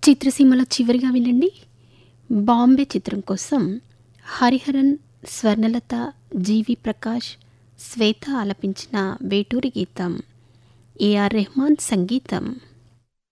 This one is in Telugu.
చిత్రసీమలో చివరిగా వినండి. బాంబే చిత్రం కోసం హరిహరన్, స్వర్ణలత, జీవి ప్రకాష్, శ్వేత ఆలపించిన వేటూరి గీతం. ఏఆర్ రెహమాన్ సంగీతం.